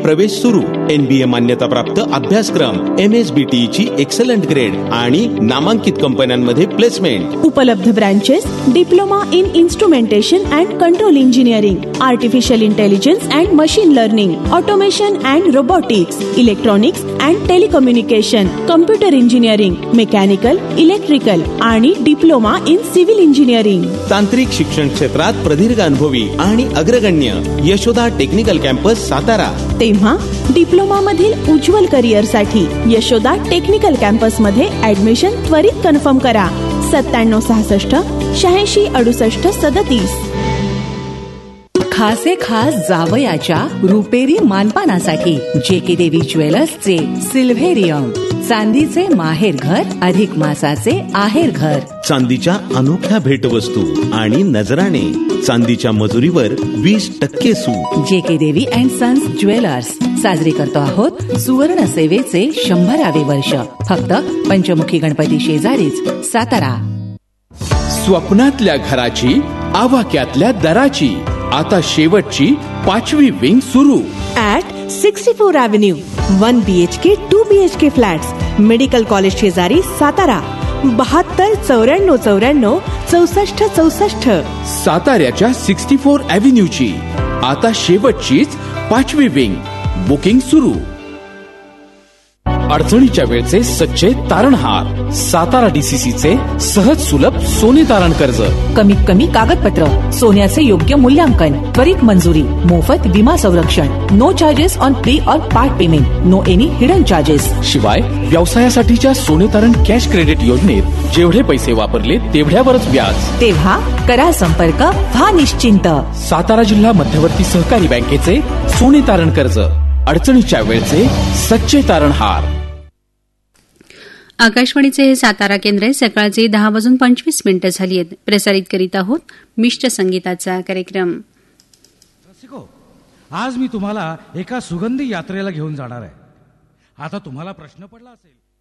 प्रवेश सुरू. NBA मान्यताप्राप्त अभ्यासक्रम, MSBTE ची एक्सलंट ग्रेड आणि नामांकित कंपन्यांमध्ये प्लेसमेंट. उपलब्ध branches: diploma in instrumentation and control engineering, artificial intelligence and machine learning, automation and robotics, electronics and telecommunication, computer engineering, mechanical, electrical आणि डिप्लोमा इन सिव्हिल इंजिनिअरिंग. तांत्रिक शिक्षण क्षेत्रात प्रदीर्घ अनुभवी आणि अग्रगण्य यशोदा टेक्निकल कॅम्पस सातारा. तेव्हा डिप्लोमा मधील उज्ज्वल करिअर साठी यशोदा टेक्निकल कॅम्पस मध्ये ऍडमिशन त्वरित कन्फर्म करा. 9766 86 68 37. खासे खास जावयाच्या रुपेरी मानपानासाठी JK देवी ज्वेलर्सचे सिल्व्हेरियम, चांदीचे माहेर घर अधिक मासाचे आहेर घर. चांदीच्या अनोख्या भेटवस्तू आणि नजराणे. चांदीच्या मजुरीवर 20% सूट. JK देवी अँड सन्स ज्वेलर्स साजरी करतो आहोत सुवर्ण सेवेचे 100वे वर्ष. फक्त पंचमुखी गणपती शेजारीच, सातारा. स्वप्नातल्या घराची, आवाक्यातल्या दराची आता शेवटची 5वी विंग सुरू. At 64 avenue. 1 BHK 2 BHK flats, medical college शेजारी, सातारा. 72 94 94 64 64. साताऱ्याच्या 64 अॅव्हेन्यूची आता शेवटचीच 5वी विंग. बुकिंग सुरू. अडचणीच्या वेळचे सच्चे तारणहार. सातारा DCCचे सहज सुलभ सोने तारण कर्ज. कमीत कमी कागदपत्र, सोन्याचे योग्य मूल्यांकन, त्वरित मंजुरी, मोफत विमा संरक्षण, नो चार्जेस ऑन प्री और part payment, no any hidden charges. शिवाय व्यवसायासाठीच्या सोने तारण कॅश क्रेडिट योजनेत जेवढे पैसे वापरले तेवढ्यावरच व्याज. तेव्हा करा संपर्क, व्हा निश्चिंत. सातारा जिल्हा मध्यवर्ती सहकारी बँकेचे सोने तारण कर्ज. अडचणीच्या वेळचे सच्चे तारणहार. आकाशवाणीचे हे सातारा केंद्र आहे. सकाळचे 10:25 झाली आहेत. प्रसारित करीत आहोत मिष्ट संगीताचा कार्यक्रम. रसिको, आज मी तुम्हाला एका सुगंधी यात्रेला घेऊन जाणार आहे. आता तुम्हाला प्रश्न पडला असेल